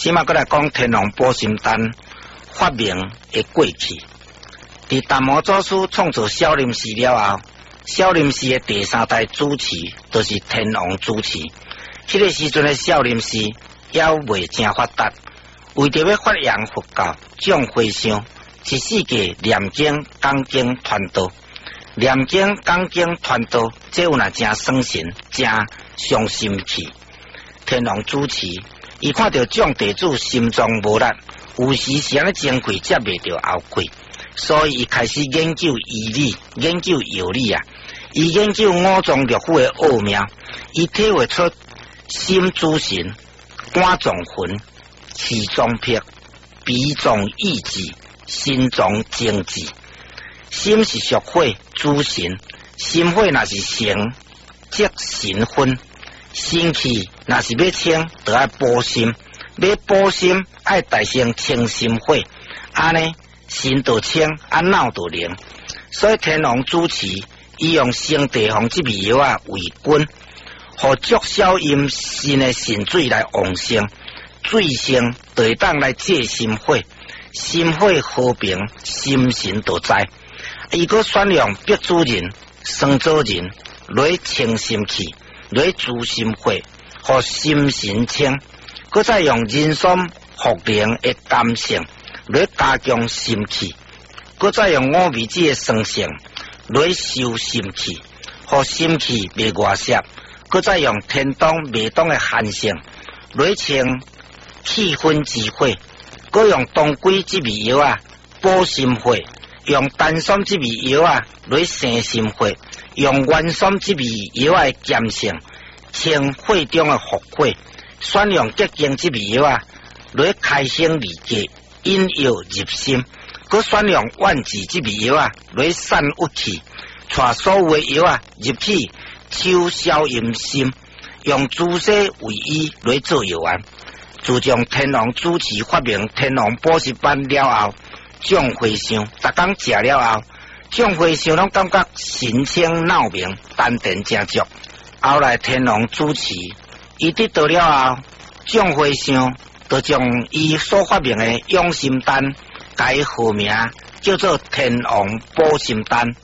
即马过来讲天龙保心丹发明的过去。伫达摩祖师创造少林寺了后，少林寺的第三代主持就是天王主持。迄个时阵的少林寺还未正发达，为着要发扬佛教，众和尚一世界念经讲经传道，念经讲经传道，这有若真算神，真伤心气。天王主持，伊看到众弟子心中无力，有时是安尼前气接袂着后气，所以伊开始研究医理，研究药理啊。伊研究五脏六腑的奥妙，伊体会出心主神、肝脏魂、气脏魄、脾脏意志、心脏精气。心是属火主神，心火若是成，即神昏。心气若是要清，就要补心；要补心，爱大声清心火。安尼心就清，脑就灵。所以天王主持，伊用生地黄这味药啊为根，互足少阴肾的肾水来旺盛，水性就会当来戒心火，心火和平，心神就在。伊个选用白主人、酸枣仁来清心气。来助心火，互心神清；佮再用人参、茯苓的甘性来加强心气；佮再用五味子的酸性来收心气，互心气袂外泄；佮再用天冬、麦冬的寒性来清气昏之火；佮用当归这味药啊补心火；用丹参这味药啊来生心火。用元参这味药的碱性清火中的伏火，选用结晶这味药啊来开心利结，引药入心；佮选用万子这味药啊来散郁气，带所有的药啊入去收消阴心，用注射为医来做药丸。自从天王主持发明天王补习班了后，众和尚逐工食了后。众和尚拢感觉神清脑明，丹田真足。后来天王主持，伊得到了后，众和尚就将伊所发明的养心丹改号名叫做天王补心丹。